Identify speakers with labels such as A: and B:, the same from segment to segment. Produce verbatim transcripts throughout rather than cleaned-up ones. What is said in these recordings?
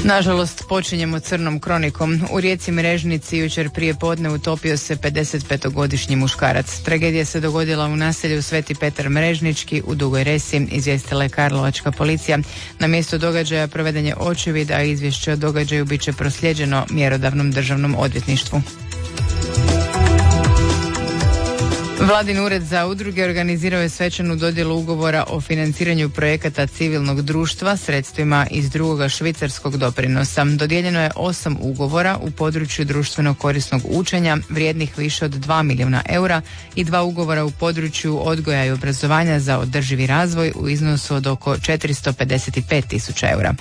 A: Nažalost, počinjemo crnom kronikom. U rijeci Mrežnici jučer prije podne utopio se pedesetpetogodišnji muškarac. Tragedija se dogodila u naselju Sveti Petar Mrežnički u Dugoj Resi, izvijestila je karlovačka policija. Na mjestu događaja proveden je očevid, a izvješće o događaju bit će proslijeđeno mjerodavnom državnom odvjetništvu. Vladin ured za udruge organizirao je svečanu dodjelu ugovora o financiranju projekata civilnog društva sredstvima iz drugoga švicarskog doprinosa. Dodijeljeno je osam ugovora u području društveno korisnog učenja vrijednih više od dva milijuna eura i dva ugovora u području odgoja i obrazovanja za održivi razvoj u iznosu od oko četiristo pedeset pet tisuća eura.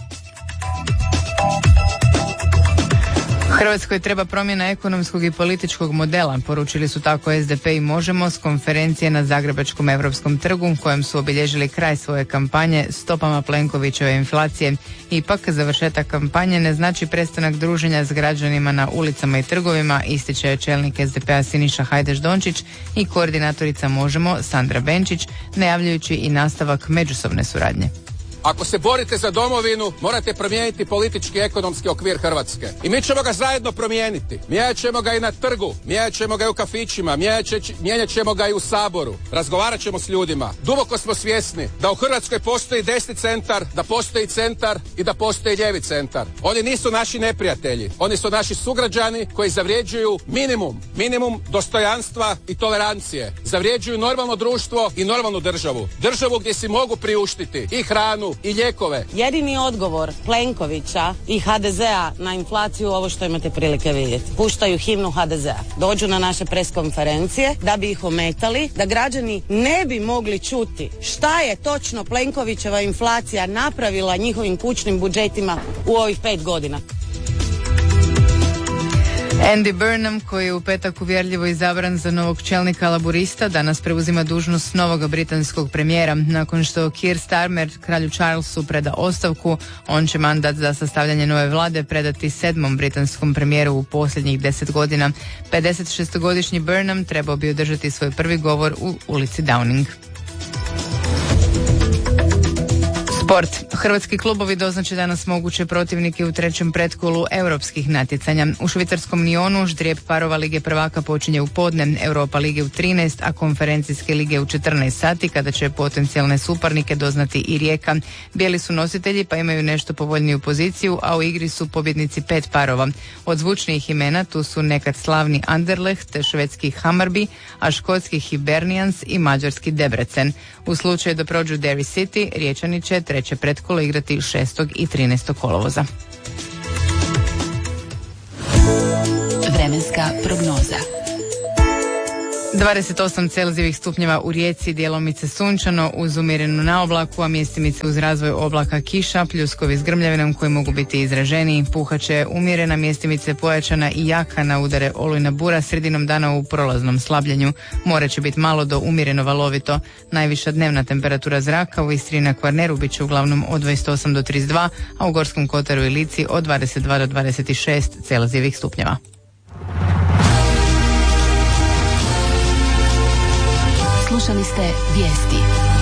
A: Hrvatskoj treba promjena ekonomskog i političkog modela, poručili su tako es de pe i Možemo s konferencije na Zagrebačkom Europskom trgu kojem su obilježili kraj svoje kampanje stopama Plenkovićeve inflacije. Ipak, završetak kampanje ne znači prestanak druženja s građanima na ulicama i trgovima, ističe čelnik es de pe-a Siniša Hajdaš Dončić i koordinatorica Možemo Sandra Benčić, najavljujući i nastavak međusobne suradnje.
B: Ako se borite za domovinu, morate promijeniti politički i ekonomski okvir Hrvatske. I mi ćemo ga zajedno promijeniti. Mijenjat ćemo ga i na trgu, mijenjat ćemo ga i u kafićima, mijenjat ćemo ga i u Saboru. Razgovarat ćemo s ljudima. Duboko smo svjesni da u Hrvatskoj postoji desni centar, da postoji centar i da postoji lijevi centar. Oni nisu naši neprijatelji. Oni su naši sugrađani koji zavređuju minimum, minimum dostojanstva i tolerancije. Zavređuju normalno društvo i normalnu državu. Državu gdje si mogu priuštiti i hranu i lijekove.
C: Jedini odgovor Plenkovića i ha de zea na inflaciju ovo što imate prilike vidjeti. Puštaju himnu ha de zea. Dođu na naše preskonferencije da bi ih ometali, da građani ne bi mogli čuti šta je točno Plenkovićeva inflacija napravila njihovim kućnim budžetima u ovih pet godina.
A: Andy Burnham, koji je u petak uvjerljivo izabran za novog čelnika Laburista, danas preuzima dužnost novog britanskog premijera. Nakon što Keir Starmer kralju Charlesu preda ostavku, on će mandat za sastavljanje nove vlade predati sedmom britanskom premijeru u posljednjih deset godina. pedesetšestogodišnji Burnham trebao bi održati svoj prvi govor u ulici Downing. Sport. Hrvatski klubovi doznače danas moguće protivnike u trećem pretkolu europskih natjecanja. U švicarskom Nionu ždrijeb parova Lige prvaka počinje u podne, Europa lige u trinaest, a konferencijske lige u četrnaest sati, kada će potencijalne suparnike doznati i Rijeka. Bijeli su nositelji pa imaju nešto povoljniju poziciju, a u igri su pobjednici pet parova. Od zvučnijih imena tu su nekad slavni Anderlecht, švedski Hammarby, a škotski Hibernians i mađarski Debrecen. U slučaju da prođu Derry City, Riječani će treće pretkolo igrati šestog i trinaestog kolovoza.
D: Vremenska prognoza.
A: dvadeset osam Celzijevih stupnjeva u Rijeci, djelomice sunčano uz umjerenu naoblaku, a mjestimice uz razvoj oblaka kiša, pljuskovi s grmljavinom koji mogu biti izraženiji. Puhaće umjerena, mjestimice pojačana i jaka na udare olujna bura, sredinom dana u prolaznom slabljenju. More će biti malo do umjereno valovito. Najviša dnevna temperatura zraka u Istri i na Kvarneru bit će uglavnom od dvadeset osam do trideset dva, a u Gorskom kotaru i Lici od dvadeset dva do dvadeset šest Celzijevih stupnjeva.
D: Slušali ste vijesti.